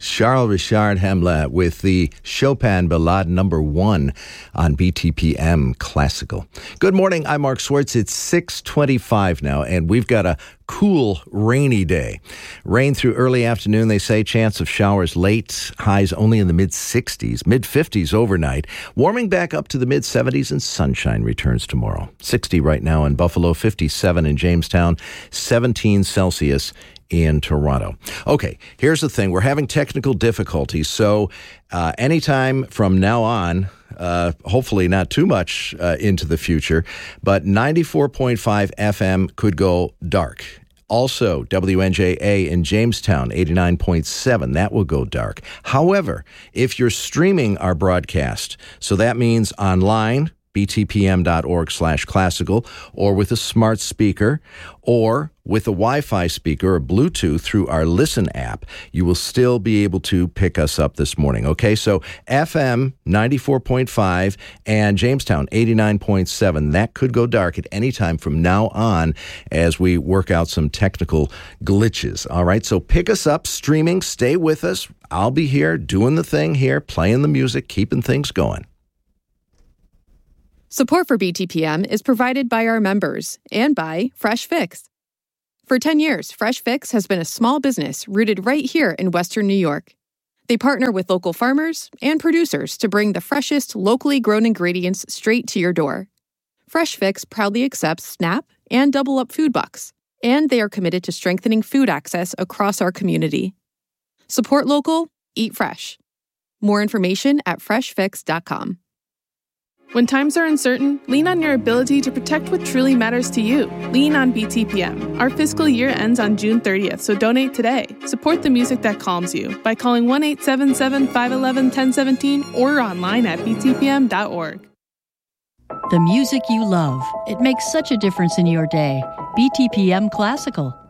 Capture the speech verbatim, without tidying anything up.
Charles Richard Hamlet with the Chopin Ballade number one on B T P M Classical. Good morning, I'm Mark Swartz. It's six twenty-five now, and we've got a cool, rainy day. Rain through early afternoon, they say. Chance of showers late. Highs only in the mid-sixties, mid-fifties overnight. Warming back up to the mid-seventies, and sunshine returns tomorrow. sixty right now in Buffalo, fifty-seven in Jamestown, seventeen Celsius in Toronto. Okay, here's the thing. We're having technical difficulties, so uh, anytime from now on, uh, hopefully not too much uh, into the future, but ninety-four point five F M could go dark. Also, W N J A in Jamestown, eighty-nine point seven, that will go dark. However, if you're streaming our broadcast, so that means online, btpm.org slash classical, or with a smart speaker, or with a Wi-Fi speaker or Bluetooth through our Listen app, you will still be able to pick us up this morning. Okay, so F M ninety-four point five and Jamestown eighty-nine point seven. That could go dark at any time from now on as we work out some technical glitches. All right, so pick us up streaming. Stay with us. I'll be here doing the thing here, playing the music, keeping things going. Support for B T P M is provided by our members and by Fresh Fix. For ten years, Fresh Fix has been a small business rooted right here in Western New York. They partner with local farmers and producers to bring the freshest, locally grown ingredients straight to your door. Fresh Fix proudly accepts SNAP and Double Up food bucks, and they are committed to strengthening food access across our community. Support local, eat fresh. More information at fresh fix dot com. When times are uncertain, lean on your ability to protect what truly matters to you. Lean on B T P M. Our fiscal year ends on June thirtieth, so donate today. Support the music that calms you by calling one eight seven seven, five one one, one zero one seven or online at b t p m dot org. The music you love. It makes such a difference in your day. B T P M Classical.